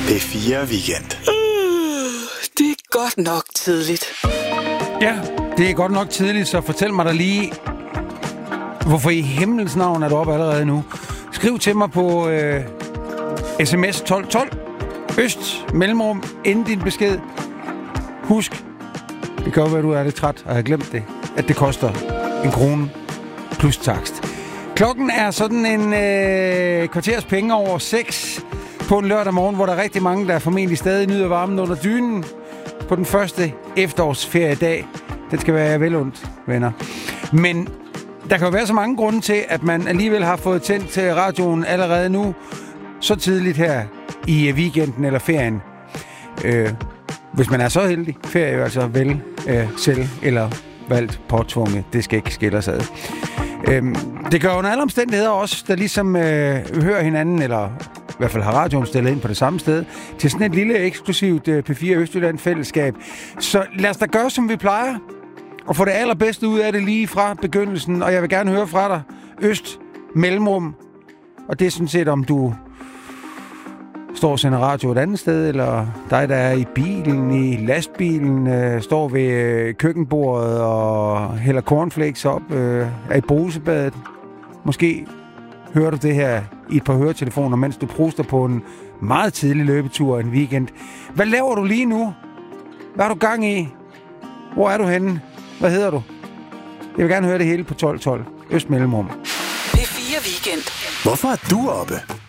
P4 Weekend. Det er godt nok tidligt. Ja, det er godt nok tidligt, så fortæl mig da lige, hvorfor i himlens navn er du oppe allerede nu? Skriv til mig på sms 1212, øst, mellemrum, inden din besked. Husk, det kan jo være, du er lidt træt, og har glemt det, at det koster 1 krone plus takst. Klokken er sådan en kvarters penge over 6 på en lørdag morgen, hvor der er rigtig mange, der formentlig stadig nyder varmen under dynen på den første efterårsferiedag. Det skal være velundt, venner. Men der kan jo være så mange grunde til, at man alligevel har fået tændt til radioen allerede nu, så tidligt her i weekenden eller ferien. Hvis man er så heldig. Ferie er jo altså vel selv eller valgt påtvunget. Det skal ikke skille os ad. Det gør under alle omstændigheder også, der ligesom hører hinanden, eller i hvert fald har radioen stillet ind på det samme sted, til sådan et lille eksklusivt P4 Østjylland-fællesskab. Så lad os da gøre, som vi plejer, og få det allerbedste ud af det lige fra begyndelsen. Og jeg vil gerne høre fra dig, øst, mellemrum, og det er sådan set, om du står og sender radio et andet sted, eller dig, der er i bilen, i lastbilen, står ved køkkenbordet og hælder cornflakes op, er i brusebadet. Måske hører du det her i et par høretelefoner, mens du pruster på en meget tidlig løbetur en weekend. Hvad laver du lige nu? Hvad har du gang i? Hvor er du henne? Hvad hedder du? Jeg vil gerne høre det hele på 1212. Øst mellemrum. P4 Weekend. Hvorfor er du oppe?